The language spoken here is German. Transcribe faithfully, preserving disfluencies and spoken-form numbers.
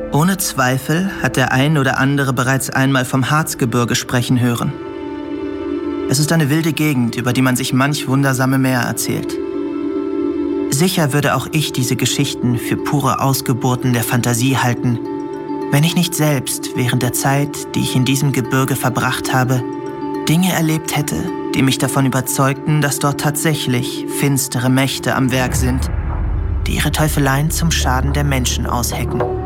Ohne Zweifel hat der ein oder andere bereits einmal vom Harzgebirge sprechen hören. Es ist eine wilde Gegend, über die man sich manch wundersame Meer erzählt. Sicher würde auch ich diese Geschichten für pure Ausgeburten der Fantasie halten, wenn ich nicht selbst während der Zeit, die ich in diesem Gebirge verbracht habe, Dinge erlebt hätte, die mich davon überzeugten, dass dort tatsächlich finstere Mächte am Werk sind, die ihre Teufeleien zum Schaden der Menschen aushecken.